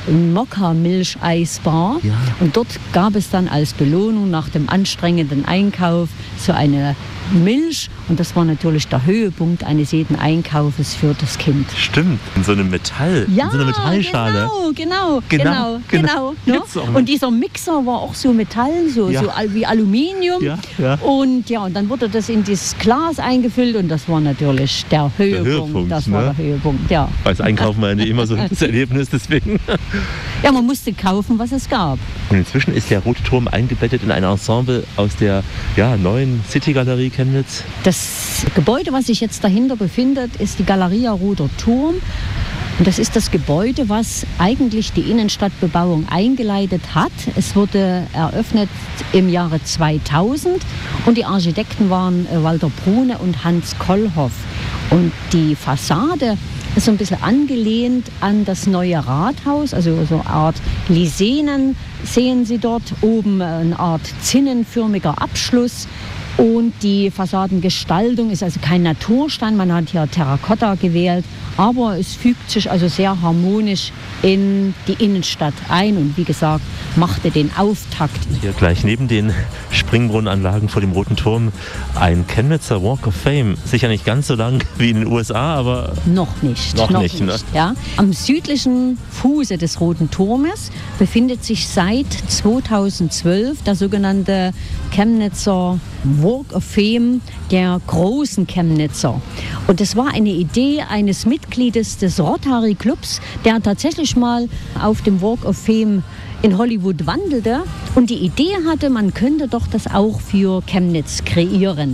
Mokka-Milcheisbar. Ja. Und dort gab es dann als Belohnung nach dem anstrengenden Einkauf so eine Milch. Und das war natürlich der Höhepunkt eines jeden Einkaufes für das Kind. Stimmt, in so einem Metall, in so einer Metallschale. Genau. Genau. Ne? Gibt's auch noch. Und dieser Mixer war auch so Metall, so wie Aluminium. Ja. Und dann wurde das in dieses Glas eingefüllt und das war natürlich der Höhepunkt. Das war der Höhepunkt, ja. Als Einkaufen war ja nicht immer so das Erlebnis, deswegen. Ja, man musste kaufen, was es gab. Und inzwischen ist der Rote Turm eingebettet in ein Ensemble aus der neuen City-Galerie Chemnitz. Das Gebäude, was sich jetzt dahinter befindet, ist die Galeria Roter Turm. Und das ist das Gebäude, was eigentlich die Innenstadtbebauung eingeleitet hat. Es wurde eröffnet im Jahre 2000 und die Architekten waren Walter Brune und Hans Kollhoff. Und die Fassade ist so ein bisschen angelehnt an das neue Rathaus, also so eine Art Lisenen sehen Sie dort, oben eine Art zinnenförmiger Abschluss. Und die Fassadengestaltung ist also kein Naturstein, man hat hier Terrakotta gewählt, aber es fügt sich also sehr harmonisch in die Innenstadt ein und wie gesagt, machte den Auftakt. Hier gleich neben den Springbrunnenanlagen vor dem Roten Turm ein Chemnitzer Walk of Fame. Sicher nicht ganz so lang wie in den USA, aber noch nicht. Ne? Ja. Am südlichen Fuße des Roten Turmes befindet sich seit 2012 der sogenannte Chemnitzer Walk of Fame der großen Chemnitzer. Und das war eine Idee eines Mitgliedes des Rotary Clubs, der tatsächlich mal auf dem Walk of Fame in Hollywood wandelte und die Idee hatte, man könnte doch das auch für Chemnitz kreieren.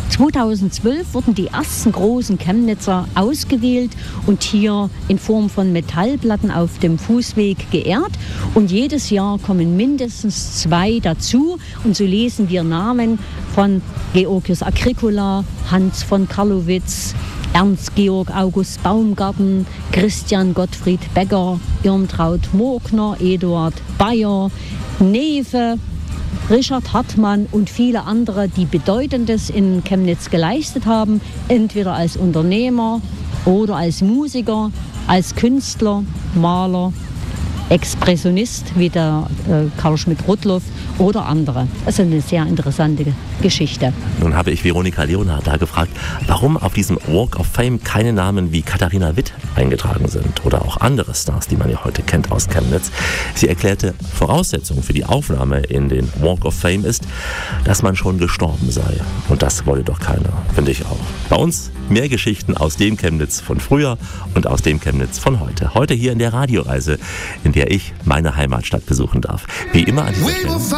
2012 wurden die ersten großen Chemnitzer ausgewählt und hier in Form von Metallplatten auf dem Fußweg geehrt. Und jedes Jahr kommen mindestens 2 dazu. Und so lesen wir Namen von Georgius Agricola, Hans von Karlowitz, Ernst Georg August Baumgarten, Christian Gottfried Becker, Irmtraut Morkner, Eduard Bayer, Neefe, Richard Hartmann und viele andere, die Bedeutendes in Chemnitz geleistet haben, entweder als Unternehmer oder als Musiker, als Künstler, Maler, Expressionist wie der Karl Schmidt-Rudloff oder andere. Das ist eine sehr interessante Geschichte. Nun habe ich Veronika Leonhardt da gefragt, warum auf diesem Walk of Fame keine Namen wie Katharina Witt eingetragen sind oder auch andere Stars, die man ja heute kennt aus Chemnitz. Sie erklärte, Voraussetzung für die Aufnahme in den Walk of Fame ist, dass man schon gestorben sei. Und das wollte doch keiner, finde ich auch. Bei uns mehr Geschichten aus dem Chemnitz von früher und aus dem Chemnitz von heute. Heute hier in der Radioreise, in der ich meine Heimatstadt besuchen darf. Wie immer an dieser Stelle.